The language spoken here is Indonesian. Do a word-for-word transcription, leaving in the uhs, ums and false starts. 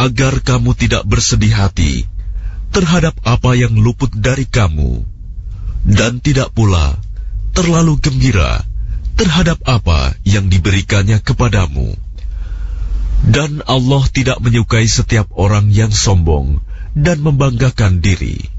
agar kamu tidak bersedih hati terhadap apa yang luput dari kamu, dan tidak pula terlalu gembira terhadap apa yang diberikannya kepadamu. Dan Allah tidak menyukai setiap orang yang sombong dan membanggakan diri.